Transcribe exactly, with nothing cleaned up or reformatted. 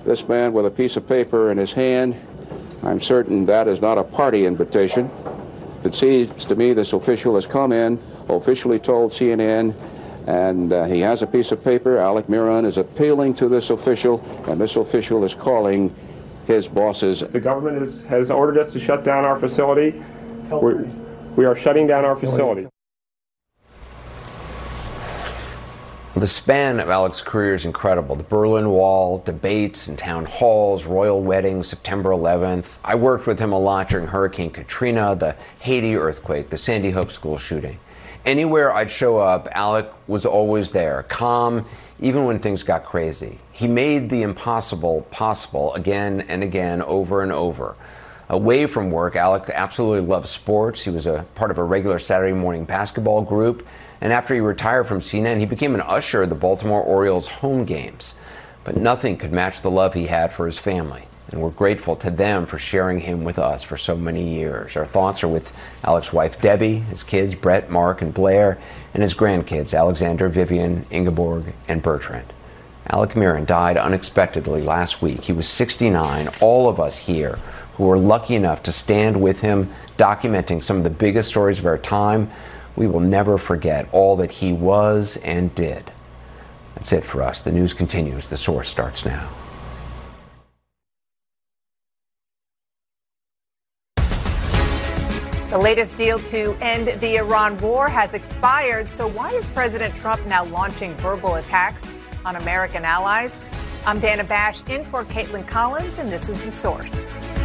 this man with a piece of paper in his hand. I'm certain that is not a party invitation. It seems to me this official has come in, officially told C N N, and uh, he has a piece of paper. Alec Miron is appealing to this official, and this official is calling his bosses. The government is, has ordered us to shut down our facility. We're, we are shutting down our facility. The span of Alec's career is incredible. The Berlin Wall, debates and town halls, royal weddings, September eleventh. I worked with him a lot during Hurricane Katrina, the Haiti earthquake, the Sandy Hook school shooting. Anywhere I'd show up, Alec was always there, calm, even when things got crazy. He made the impossible possible again and again, over and over. Away from work, Alec absolutely loved sports. He was a part of a regular Saturday morning basketball group. And after he retired from C N N, he became an usher at the Baltimore Orioles home games. But nothing could match the love he had for his family. And we're grateful to them for sharing him with us for so many years. Our thoughts are with Alec's wife, Debbie, his kids, Brett, Mark, and Blair, and his grandkids, Alexander, Vivian, Ingeborg, and Bertrand. Alec Miron died unexpectedly last week. He was sixty-nine. All of us here who were lucky enough to stand with him, documenting some of the biggest stories of our time, we will never forget all that he was and did. That's it for us. The news continues. The Source starts now. The latest deal to end the Iran war has expired, so why is President Trump now launching verbal attacks on American allies? I'm Dana Bash in for Caitlin Collins, and this is The Source.